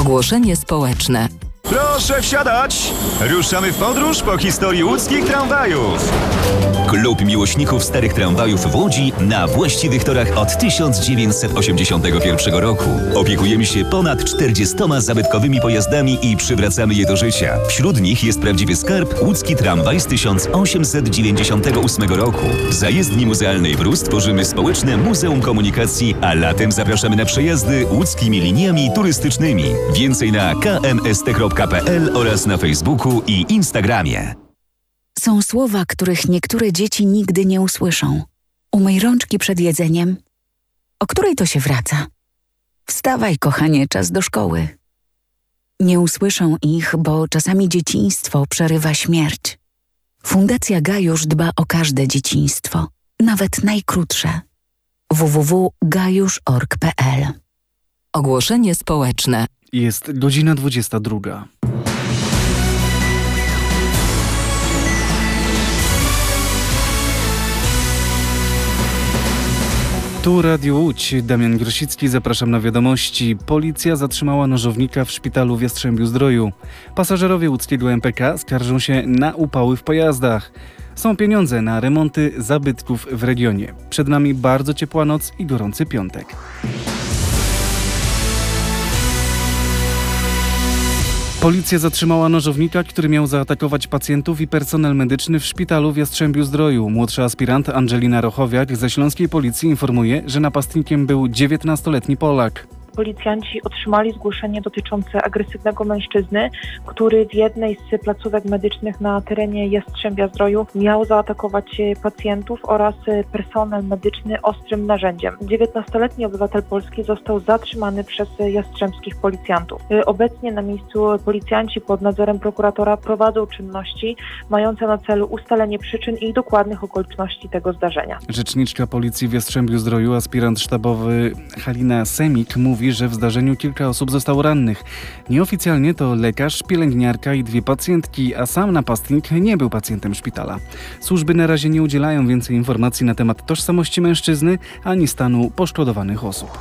Ogłoszenie społeczne. Proszę wsiadać! Ruszamy w podróż po historii łódzkich tramwajów. Klub miłośników starych tramwajów w Łodzi na właściwych torach od 1981 roku. Opiekujemy się ponad 40 zabytkowymi pojazdami i przywracamy je do życia. Wśród nich jest prawdziwy skarb łódzki tramwaj z 1898 roku. W zajezdni muzealnej Brus tworzymy społeczne Muzeum Komunikacji, a latem zapraszamy na przejazdy łódzkimi liniami turystycznymi. Więcej na kmst.pl oraz na Facebooku i Instagramie. Są słowa, których niektóre dzieci nigdy nie usłyszą. Umyj rączki przed jedzeniem. O której to się wraca? Wstawaj, kochanie, czas do szkoły. Nie usłyszą ich, bo czasami dzieciństwo przerywa śmierć. Fundacja Gajusz dba o każde dzieciństwo, nawet najkrótsze. www.gajusz.org.pl. Ogłoszenie społeczne. Jest godzina 22. Tu Radio Łódź, Damian Grosicki, zapraszam na wiadomości. Policja zatrzymała nożownika w szpitalu w Jastrzębiu-Zdroju. Pasażerowie łódzkiego MPK skarżą się na upały w pojazdach. Są pieniądze na remonty zabytków w regionie. Przed nami bardzo ciepła noc i gorący piątek. Policja zatrzymała nożownika, który miał zaatakować pacjentów i personel medyczny w szpitalu w Jastrzębiu-Zdroju. Młodsza aspirant Angelina Rochowiak ze śląskiej policji informuje, że napastnikiem był 19-letni Polak. Policjanci otrzymali zgłoszenie dotyczące agresywnego mężczyzny, który w jednej z placówek medycznych na terenie Jastrzębia-Zdroju miał zaatakować pacjentów oraz personel medyczny ostrym narzędziem. 19-letni obywatel Polski został zatrzymany przez jastrzębskich policjantów. Obecnie na miejscu policjanci pod nadzorem prokuratora prowadzą czynności mające na celu ustalenie przyczyn i dokładnych okoliczności tego zdarzenia. Rzeczniczka policji w Jastrzębiu-Zdroju, aspirant sztabowy Halina Semik mówi, że w zdarzeniu kilka osób zostało rannych. Nieoficjalnie to lekarz, pielęgniarka i 2 pacjentki, a sam napastnik nie był pacjentem szpitala. Służby na razie nie udzielają więcej informacji na temat tożsamości mężczyzny ani stanu poszkodowanych osób.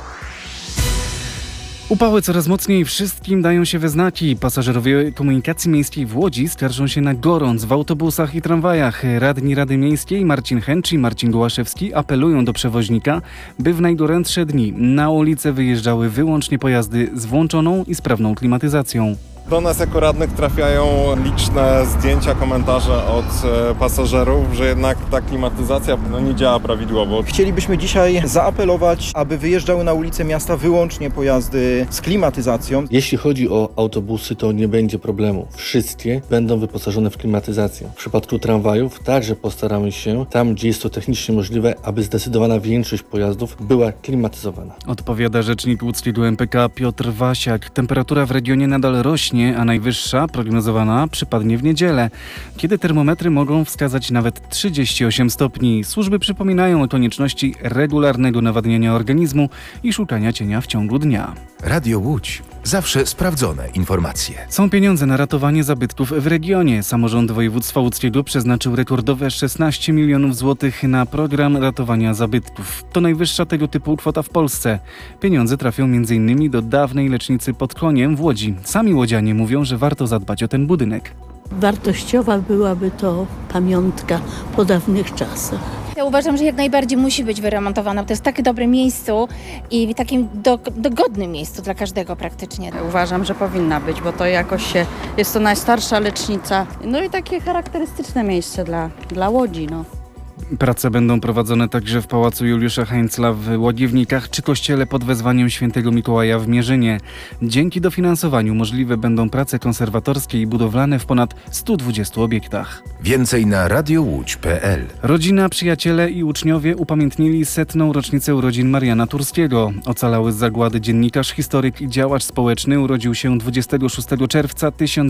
Upały coraz mocniej wszystkim dają się we znaki. Pasażerowie komunikacji miejskiej w Łodzi skarżą się na gorąc w autobusach i tramwajach. Radni Rady Miejskiej Marcin Chęcz i Marcin Gołaszewski apelują do przewoźnika, by w najgorętsze dni na ulicę wyjeżdżały wyłącznie pojazdy z włączoną i sprawną klimatyzacją. Do nas jako radnych trafiają liczne zdjęcia, komentarze od pasażerów, że jednak ta klimatyzacja nie działa prawidłowo. Chcielibyśmy dzisiaj zaapelować, aby wyjeżdżały na ulice miasta wyłącznie pojazdy z klimatyzacją. Jeśli chodzi o autobusy, to nie będzie problemu. Wszystkie będą wyposażone w klimatyzację. W przypadku tramwajów także postaramy się, tam gdzie jest to technicznie możliwe, aby zdecydowana większość pojazdów była klimatyzowana. Odpowiada rzecznik łódzkiego MPK Piotr Wasiak. Temperatura w regionie nadal rośnie, a najwyższa prognozowana przypadnie w niedzielę, kiedy termometry mogą wskazać nawet 38 stopni. Służby przypominają o konieczności regularnego nawadniania organizmu i szukania cienia w ciągu dnia. Radio Łódź. Zawsze sprawdzone informacje. Są pieniądze na ratowanie zabytków w regionie. Samorząd województwa łódzkiego przeznaczył rekordowe 16 milionów złotych na program ratowania zabytków. To najwyższa tego typu kwota w Polsce. Pieniądze trafią m.in. do dawnej lecznicy pod Koniem w Łodzi. Sami łodzianie mówią, że warto zadbać o ten budynek. Wartościowa byłaby to pamiątka po dawnych czasach. Ja uważam, że jak najbardziej musi być wyremontowana. To jest takie dobre miejsce i takim dogodnym miejscu dla każdego praktycznie. Uważam, że powinna być, bo to jakoś jest to najstarsza lecznica. No i takie charakterystyczne miejsce dla Łodzi. Prace będą prowadzone także w Pałacu Juliusza Heinzla w Łagiewnikach czy kościele pod wezwaniem Świętego Mikołaja w Mierzynie. Dzięki dofinansowaniu możliwe będą prace konserwatorskie i budowlane w ponad 120 obiektach. Więcej na radiołódź.pl. Rodzina, przyjaciele i uczniowie upamiętnili 100. rocznicę urodzin Mariana Turskiego. Ocalały z zagłady dziennikarz, historyk i działacz społeczny urodził się 26 czerwca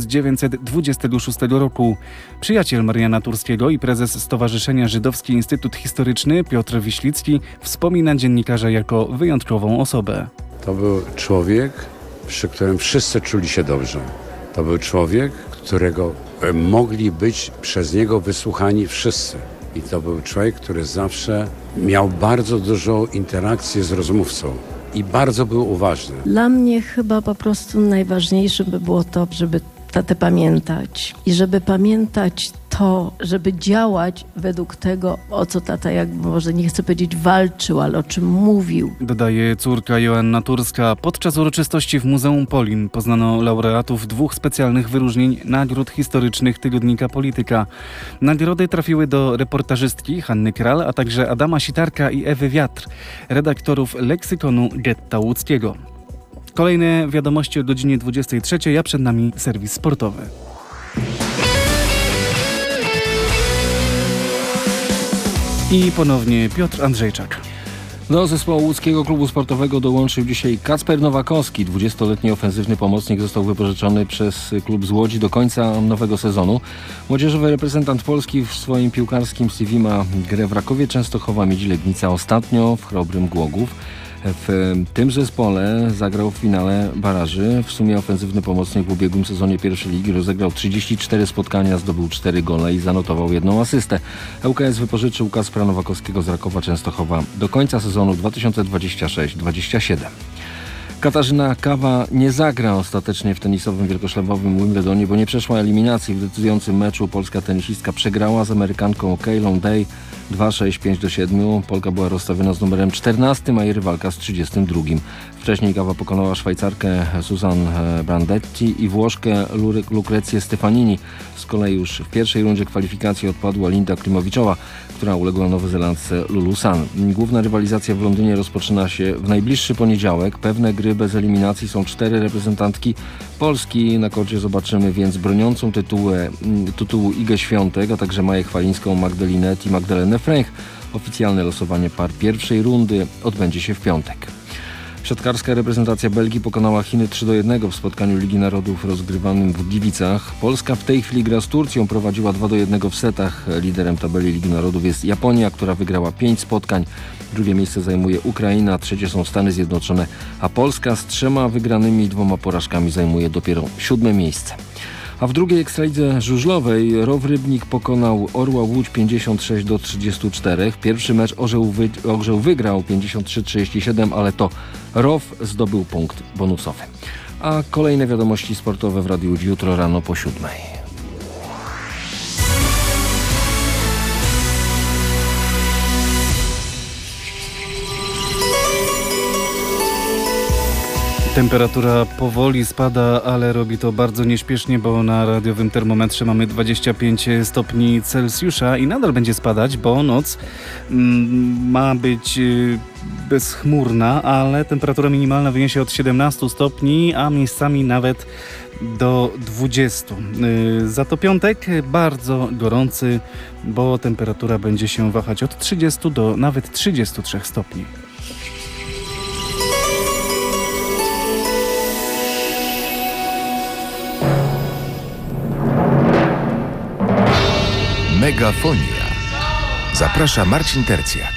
1926 roku. Przyjaciel Mariana Turskiego i prezes Stowarzyszenia Żydowski Instytut Historyczny Piotr Wiślicki wspomina dziennikarza jako wyjątkową osobę. To był człowiek, przy którym wszyscy czuli się dobrze. To był człowiek, którego mogli być przez niego wysłuchani wszyscy. I to był człowiek, który zawsze miał bardzo dużą interakcję z rozmówcą. i bardzo był uważny. Dla mnie chyba po prostu najważniejsze by było to, żeby tatę pamiętać i żeby pamiętać to, żeby działać według tego, o co tata, jakby może nie chcę powiedzieć walczył, ale o czym mówił. Dodaje córka Joanna Turska. Podczas uroczystości w Muzeum Polin poznano laureatów 2 specjalnych wyróżnień nagród historycznych tygodnika Polityka. Nagrody trafiły do reportażystki Hanny Kral, a także Adama Sitarka i Ewy Wiatr, redaktorów leksykonu Getta Łódzkiego. Kolejne wiadomości o godzinie 23, a przed nami serwis sportowy. I ponownie Piotr Andrzejczak. Do zespołu łódzkiego klubu sportowego dołączył dzisiaj Kacper Nowakowski. 20-letni ofensywny pomocnik został wypożyczony przez klub z Łodzi do końca nowego sezonu. Młodzieżowy reprezentant Polski w swoim piłkarskim CV ma grę w Rakowie Częstochowa, Miedzi Legnica, ostatnio w Chrobrym Głogów. W tym zespole zagrał w finale baraży. W sumie ofensywny pomocnik w ubiegłym sezonie pierwszej ligi rozegrał 34 spotkania, zdobył 4 gole i zanotował 1 asystę. ŁKS wypożyczył Kacpra Nowakowskiego z Rakowa Częstochowa do końca sezonu 2026-27. Katarzyna Kawa nie zagra ostatecznie w tenisowym wielkoszlemowym Wimbledonie, bo nie przeszła eliminacji. W decydującym meczu polska tenisistka przegrała z Amerykanką Keylą Day 2-6, 5-7. Polka była rozstawiona z numerem 14, a jej rywalka z 32. Wcześniej Kawa pokonała Szwajcarkę Susan Brandetti i Włoszkę Lucrezję Stefanini. Z kolei już w pierwszej rundzie kwalifikacji odpadła Linda Klimowiczowa, która uległa nowozelandce Lulu San. Główna rywalizacja w Londynie rozpoczyna się w najbliższy poniedziałek. Pewne gry bez eliminacji są 4 reprezentantki Polski. Na korcie zobaczymy więc broniącą tytułu Igę Świątek, a także Maję Chwalińską, Magdalinę i Magdalenę Fręch. Oficjalne losowanie par pierwszej rundy odbędzie się w piątek. Siatkarska reprezentacja Belgii pokonała Chiny 3-1 w spotkaniu Ligi Narodów rozgrywanym w Gliwicach. Polska w tej chwili gra z Turcją, prowadziła 2-1 w setach. Liderem tabeli Ligi Narodów jest Japonia, która wygrała 5 spotkań. Drugie miejsce zajmuje Ukraina, trzecie są Stany Zjednoczone, a Polska z 3 wygranymi i 2 porażkami zajmuje dopiero 7 miejsce. A w drugiej ekstralidze żużlowej Row Rybnik pokonał Orła Łódź 56-34. Pierwszy mecz Orzeł wygrał 53-37, ale to Row zdobył punkt bonusowy. A kolejne wiadomości sportowe w Radiu Łódź jutro rano po 7. Temperatura powoli spada, ale robi to bardzo nieśpiesznie, bo na radiowym termometrze mamy 25 stopni Celsjusza i nadal będzie spadać, bo noc ma być bezchmurna, ale temperatura minimalna wyniesie od 17 stopni, a miejscami nawet do 20. Za to piątek bardzo gorący, bo temperatura będzie się wahać od 30 do nawet 33 stopni. Megafonia. Zaprasza Marcin Tercjak.